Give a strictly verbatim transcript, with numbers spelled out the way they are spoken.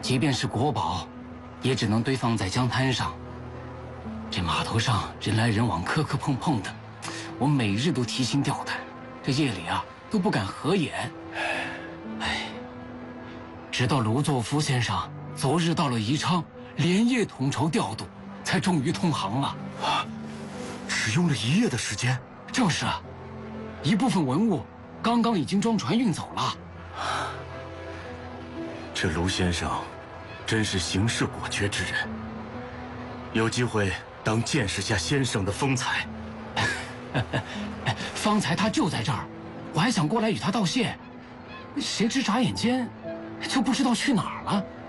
即便是国宝，也只能堆放在江滩上。这码头上人来人往，磕磕碰碰的，我每日都提心吊胆，这夜里啊都不敢合眼。哎，直到卢作孚先生昨日到了宜昌，连夜统筹调度，才终于通航了。 啊，只用了一夜的时间。 正是啊，一部分文物刚刚已经装船运走了。 这卢先生真是行事果决之人，有机会当见识下先生的风采。 方才他就在这儿，我还想过来与他道谢，谁知眨眼间就不知道去哪儿了。